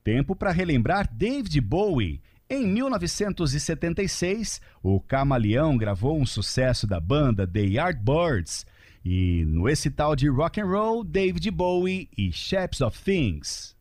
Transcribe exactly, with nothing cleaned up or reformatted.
Tempo para relembrar David Bowie. Em mil novecentos e setenta e seis, o Camaleão gravou um sucesso da banda The Yardbirds. E no esse tal de rock and roll, David Bowie e Shapes of Things.